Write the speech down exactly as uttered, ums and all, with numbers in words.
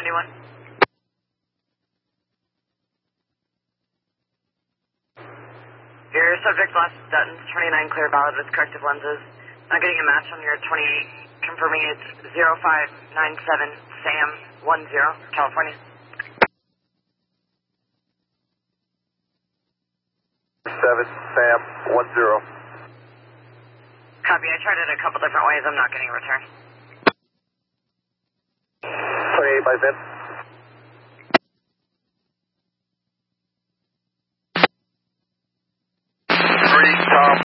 seventy-one. Your subject last Dutton's twenty-nine clear valid with corrective lenses. Not getting a match on your twenty-eight, confirming it's zero five nine seven Sam one zero, California. seven Sam one zero. Copy, I tried it a couple different ways, I'm not getting a return. twenty-eight by Vin. three Tom